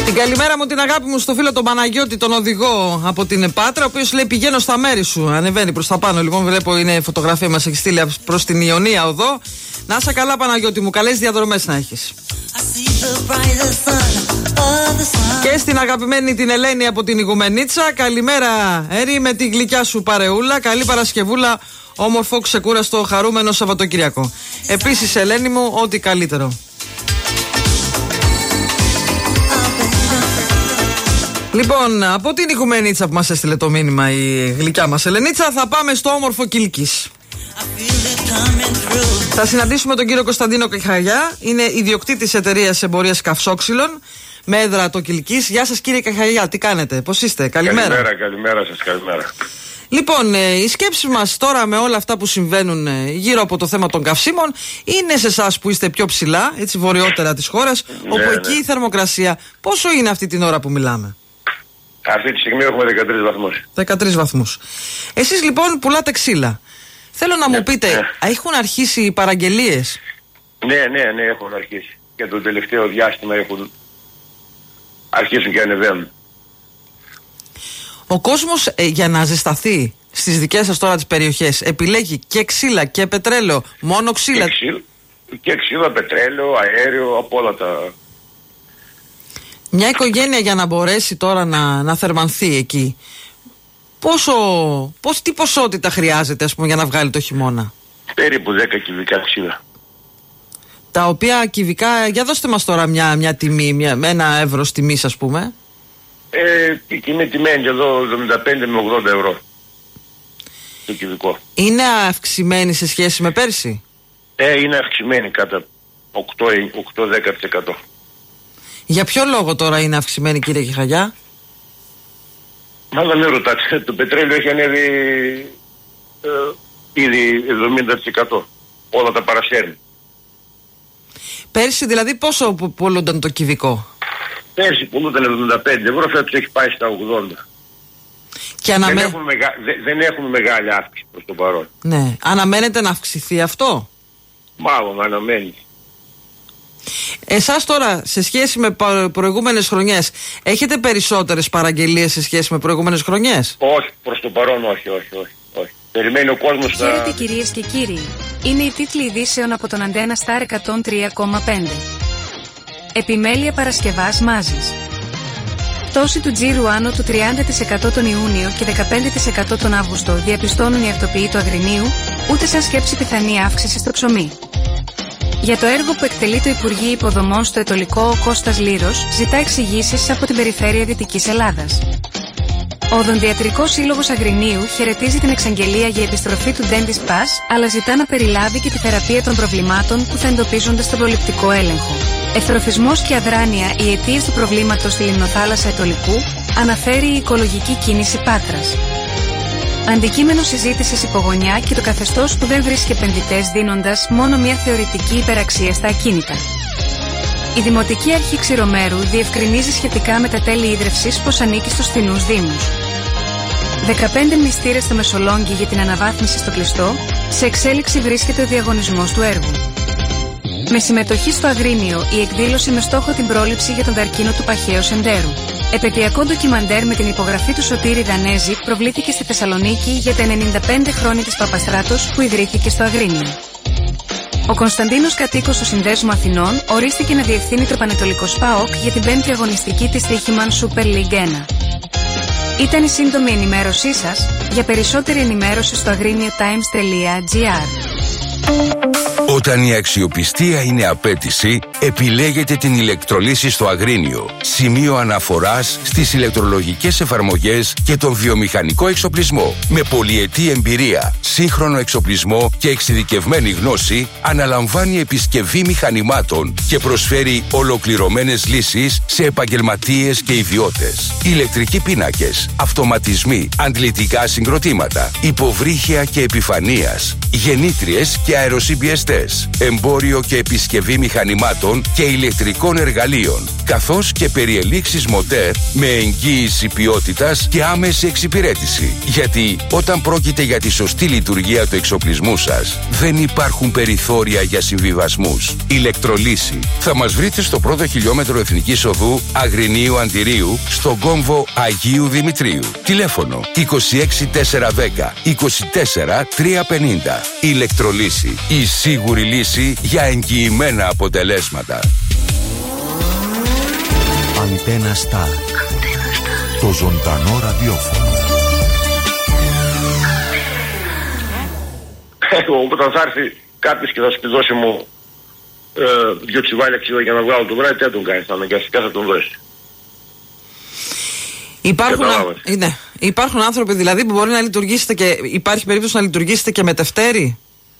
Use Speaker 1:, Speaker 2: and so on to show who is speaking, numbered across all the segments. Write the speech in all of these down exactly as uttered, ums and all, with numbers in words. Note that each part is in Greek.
Speaker 1: Την καλημέρα μου, την αγάπη μου στο φίλο τον Παναγιώτη, τον οδηγό από την Πάτρα, ο οποίος λέει πηγαίνω στα μέρη σου. Ανεβαίνει προς τα πάνω, λοιπόν, βλέπω είναι φωτογραφία μας έχει στείλει προς την Ιωνία οδό. Να είσαι καλά, Παναγιώτη μου, καλές διαδρομές να έχεις. Και στην αγαπημένη την Ελένη από την Ιγουμενίτσα, καλημέρα Έρη με τη γλυκιά σου παρεούλα. Καλή Παρασκευούλα, όμορφο, ξεκούραστο, χαρούμενο Σαββατοκυριακό. Επίσης, Ελένη μου, ό,τι καλύτερο. Λοιπόν, από την Ιγουμενίτσα που μας έστειλε το μήνυμα η γλυκιά μας Ελενίτσα, θα πάμε στο όμορφο Κιλκής. Θα συναντήσουμε τον κύριο Κωνσταντίνο Καχαγιά, είναι ιδιοκτήτης εταιρείας εμπορίας καυσόξυλων με έδρα το Κιλκής. Γεια σας κύριε Καχαγιά, τι κάνετε, πώς είστε, καλημέρα.
Speaker 2: Καλημέρα, καλημέρα σας, καλημέρα.
Speaker 1: Λοιπόν, η σκέψη μας τώρα με όλα αυτά που συμβαίνουν γύρω από το θέμα των καυσίμων είναι σε εσάς που είστε πιο ψηλά, έτσι βορειότερα της χώρας, ναι, όπου ναι. εκεί η θερμοκρασία πόσο είναι αυτή την ώρα που μιλάμε?
Speaker 2: Αυτή τη στιγμή έχουμε δεκατρείς βαθμούς.
Speaker 1: δεκατρείς βαθμούς. Εσείς λοιπόν πουλάτε ξύλα. Θέλω να ναι, μου πείτε, ναι. έχουν αρχίσει οι παραγγελίες?
Speaker 2: Ναι, ναι, ναι, έχουν αρχίσει. Και το τελευταίο διάστημα έχουν αρχίσουν και ανεβαίνουν.
Speaker 1: Ο κόσμος ε, για να ζεσταθεί στις δικές σας τώρα τις περιοχές επιλέγει και ξύλα και πετρέλαιο, μόνο ξύλα?
Speaker 2: Και ξύλα, και ξύλα, πετρέλαιο, αέριο, από όλα τα...
Speaker 1: Μια οικογένεια για να μπορέσει τώρα να, να θερμανθεί εκεί, πόσο, πώς, τι ποσότητα χρειάζεται ας πούμε για να βγάλει το χειμώνα?
Speaker 2: Περίπου δέκα κυβικά ξύλα.
Speaker 1: Τα οποία κυβικά, για δώστε μας τώρα μια, μια τιμή, μια, ένα εύρος τιμής ας πούμε.
Speaker 2: Ε, η τιμή τιμένη εδώ εβδομήντα πέντε με ογδόντα ευρώ το κυβικό. Είναι
Speaker 1: αυξημένη σε σχέση με πέρσι?
Speaker 2: Ε, είναι αυξημένη κατά οκτώ με δέκα τοις εκατό.
Speaker 1: Για ποιο λόγο τώρα είναι αυξημένη κύριε Καχαγιά?
Speaker 2: Μάλλον μην ρωτάτε, το πετρέλαιο έχει ανέβει ε, ήδη εβδομήντα τοις εκατό. Όλα τα παρασέρνει.
Speaker 1: Πέρσι δηλαδή πόσο πουλούνταν το κυβικό?
Speaker 2: Πέρσι πουλούνταν εβδομήντα πέντε ευρώ, φέτος έχει πάει στα ογδόντα.
Speaker 1: Και αναμέ...
Speaker 2: δεν, έχουμε μεγα... δεν έχουμε μεγάλη αύξηση προς το παρόν.
Speaker 1: Ναι. Αναμένεται να αυξηθεί αυτό?
Speaker 2: Μάλλον αναμένει.
Speaker 1: Εσάς τώρα σε σχέση με προηγούμενες χρονιές έχετε περισσότερες παραγγελίες σε σχέση με προηγούμενες χρονιές?
Speaker 2: Όχι, προς το παρόν όχι, όχι, όχι, όχι. Περιμένει ο κόσμος να...
Speaker 3: Χαίρετε κυρίες και κύριοι. Είναι οι τίτλοι ειδήσεων από τον Αντένα Σταρ εκατόν τρία κόμμα πέντε. Επιμέλεια Παρασκευάς Μάζης. Πτώση του τζίρου άνω του τριάντα τοις εκατό τον Ιούνιο και δεκαπέντε τοις εκατό τον Αύγουστο διαπιστώνουν οι ακτοποιοί του Αγρινίου, ούτε σαν σκέψη πιθανή αύξηση στο ψωμί. Για το έργο που εκτελεί το Υπουργείο Υποδομών στο Αιτωλικό, ο Κώστας Λύρος ζητά εξηγήσεις από την περιφέρεια Δυτικής Ελλάδας. Ο Οδοντιατρικός Σύλλογος Αγρινίου χαιρετίζει την εξαγγελία για επιστροφή του Dentist Pass, αλλά ζητά να περιλάβει και τη θεραπεία των προβλημάτων που θα εντοπίζονται στον προληπτικό έλεγχο. Ευτροφισμός και αδράνεια, οι αιτίες του προβλήματος στη Λιμνοθάλασσα Αιτωλικού, αναφέρει η Οικολογική Κίνηση Πάτρας. Αντικείμενο συζήτησης υπογωνιά και το καθεστώς που δεν βρίσκει επενδυτές δίνοντας μόνο μια θεωρητική υπεραξία στα ακίνητα. Η Δημοτική Αρχή Ξηρομέρου διευκρινίζει σχετικά με τα τέλη ίδρευσης πως ανήκει στους φθηνούς δήμους. δεκαπέντε μνηστήρες στο Μεσολόγγι για την αναβάθμιση στο κλειστό, σε εξέλιξη βρίσκεται ο διαγωνισμός του έργου. Με συμμετοχή στο Αγρίνιο η εκδήλωση με στόχο την πρόληψη για τον καρκίνο του παχαίου εντέρου. Επαιτειακό ντοκιμαντέρ με την υπογραφή του Σωτήρη Δανέζη προβλήθηκε στη Θεσσαλονίκη για τα ενενήντα πέντε χρόνια της Παπαστράτος που ιδρύθηκε στο Αγρίνιο. Ο Κωνσταντίνος, κατοίκος του Συνδέσμου Αθηνών, ορίστηκε να διευθύνει το Πανετολικό ΣΠΑΟΚ για την πέμπτη αγωνιστική της Τύχημαν Super League ένα. Ήταν η σύντομη ενημέρωσή σας. Για περισσότερη ενημέρωση στο agriniotimes τελεία gr.
Speaker 4: Όταν η αξιοπιστία είναι απέτηση, επιλέγετε την ηλεκτρολύση στο Αγρίνιο. Σημείο αναφοράς στις ηλεκτρολογικές εφαρμογές και τον βιομηχανικό εξοπλισμό. Με πολυετή εμπειρία, σύγχρονο εξοπλισμό και εξειδικευμένη γνώση, αναλαμβάνει επισκευή μηχανημάτων και προσφέρει ολοκληρωμένες λύσεις σε επαγγελματίες και ιδιώτες. Ηλεκτρικοί πίνακες, αυτοματισμοί, αντλητικά συγκροτήματα, υποβρύχια και επιφανείας, γεννήτριες και αεροσυμπιεστές, εμπόριο και επισκευή μηχανημάτων οχημάτων και ηλεκτρικών εργαλείων, καθώς και περιελήξεις μοτέρ με εγγύηση ποιότητας και άμεση εξυπηρέτηση. Γιατί όταν πρόκειται για τη σωστή λειτουργία του εξοπλισμού σας, δεν υπάρχουν περιθώρια για συμβιβασμούς. Ηλεκτρολύση. Θα μας βρείτε στο πρώτο χιλιόμετρο Εθνικής Οδού Αγρινίου Αντιρίου, στον κόμβο Αγίου Δημητρίου. Τηλέφωνο είκοσι έξι τετρακόσια δέκα είκοσι τέσσερα τριακόσια πενήντα. Ηλεκτρολύση. Η σίγουρη λύση για εγγυημένα αποτελέσματα.
Speaker 5: Αντένα Σταρ. Το ζωντανό ραδιόφωνο.
Speaker 2: Όταν θα έρθει κάποιος και θα σου δώσει μου ε, δύο τσιβάλια ξύλα για να βγάλω το βράδυ, δεν τον κάνει. Θα αναγκαστικά θα τον δώσει.
Speaker 1: Υπάρχουν, ναι. Υπάρχουν άνθρωποι δηλαδή που μπορεί να λειτουργήσετε και υπάρχει περίπτωση να λειτουργήσετε και με τευτέρι.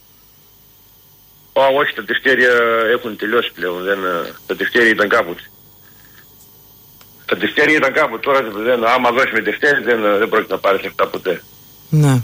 Speaker 2: Ω, όχι, τα τευτέρια έχουν τελειώσει πλέον. Δεν, τα τευτέρια ήταν κάποτε. Τα τευτέρια ήταν κάποτε. Τώρα δεν, άμα δώσει με τευτέρι δεν, δεν πρόκειται να πάρει αυτά ποτέ.
Speaker 1: Ναι.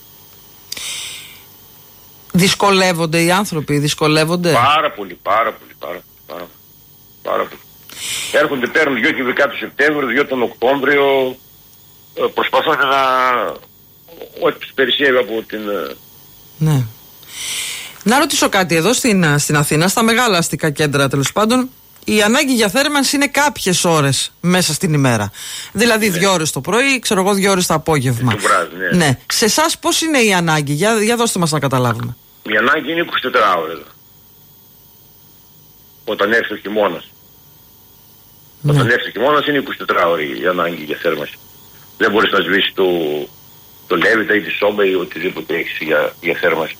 Speaker 1: Δυσκολεύονται οι άνθρωποι, δυσκολεύονται.
Speaker 2: Πάρα πολύ, πάρα πολύ, πάρα πολύ. Πάρα, πάρα πολύ. Έρχονται, παίρνουν δυο κυβικά το Σεπτέμβριο, δυο τον Οκτώβριο. Προσπαθούν να. Ό,τι τους περισσεύει από την.
Speaker 1: Ναι. Να ρωτήσω κάτι εδώ στην, στην Αθήνα, στα μεγάλα αστικά κέντρα τέλος πάντων. Η ανάγκη για θέρμανση είναι κάποιες ώρες μέσα στην ημέρα. Δηλαδή ναι. δύο ώρες το πρωί, ξέρω εγώ δύο ώρες το απόγευμα.
Speaker 2: Το βράδυ, ναι.
Speaker 1: Ναι. Σε εσάς πώς είναι η ανάγκη, για, για δώστε μας να καταλάβουμε.
Speaker 2: Η ανάγκη είναι είκοσι τέσσερις ώρες. Όταν έρθει ο χειμώνας. Ναι. Όταν έρθει ο χειμώνας είναι είκοσι τέσσερις ώρες η ανάγκη για θέρμανση. Δεν μπορείς να σβήσεις το, το λέβητα ή τη σόμπα ή οτιδήποτε έχεις για, για θέρμανση.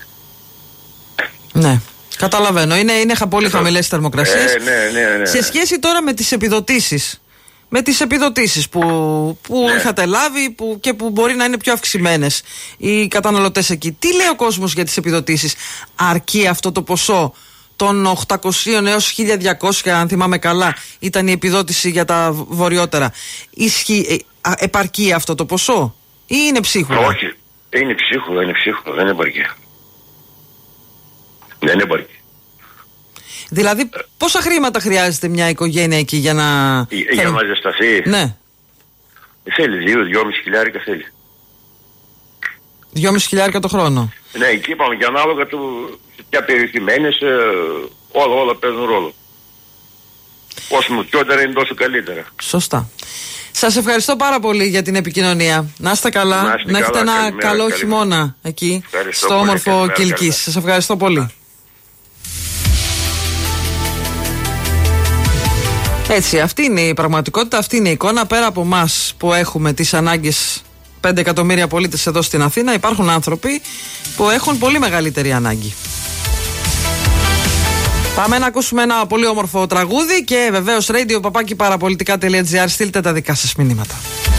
Speaker 1: Ναι. Καταλαβαίνω. Είναι, είναι πολύ χαμηλές θερμοκρασίες.
Speaker 2: Ε, ναι, ναι, ναι.
Speaker 1: Σε σχέση τώρα με τις επιδοτήσεις. Με τις επιδοτήσεις που, που ναι. είχατε λάβει που, και που μπορεί να είναι πιο αυξημένες οι καταναλωτές εκεί. Τι λέει ο κόσμος για τις επιδοτήσεις? Αρκεί αυτό το ποσό των οκτακόσια έως χίλια διακόσια, αν θυμάμαι καλά, ήταν η επιδότηση για τα βορειότερα. Ισχύ, ε, επαρκεί αυτό το ποσό ή είναι ψίχουλα?
Speaker 2: Όχι. Είναι ψίχουλα, είναι ψίχουλα. Δεν επαρκεί. Δεν επαρκεί.
Speaker 1: Δηλαδή, πόσα χρήματα χρειάζεται μια οικογένεια εκεί για να.
Speaker 2: Για, για να ζεσταθεί.
Speaker 1: Ναι.
Speaker 2: Θέλει δύο, δυόμισι χιλιάρικα θέλει.
Speaker 1: Δυόμισι χιλιάρικα το χρόνο.
Speaker 2: Ναι, εκεί είπαμε και ανάλογα του σε ποια περιοχή μένεις, ε, όλα, όλα παίζουν ρόλο. Όσο μου πιότερα είναι τόσο καλύτερα.
Speaker 1: Σωστά. Σας ευχαριστώ πάρα πολύ για την επικοινωνία. Να είστε καλά. Να, είστε να έχετε καλά, ένα καλημέρα, καλό καλημέρα. χειμώνα εκεί, ευχαριστώ στο πολύ, όμορφο Κιλκής. Σας ευχαριστώ πολύ. Έτσι, αυτή είναι η πραγματικότητα, αυτή είναι η εικόνα. Πέρα από εμάς που έχουμε τις ανάγκες πέντε εκατομμύρια πολίτες εδώ στην Αθήνα, υπάρχουν άνθρωποι που έχουν πολύ μεγαλύτερη ανάγκη. Πάμε να ακούσουμε ένα πολύ όμορφο τραγούδι και βεβαίως radio παπάκι παραπολιτικά τελεία τζι άρ, στείλτε τα δικά σας μηνύματα.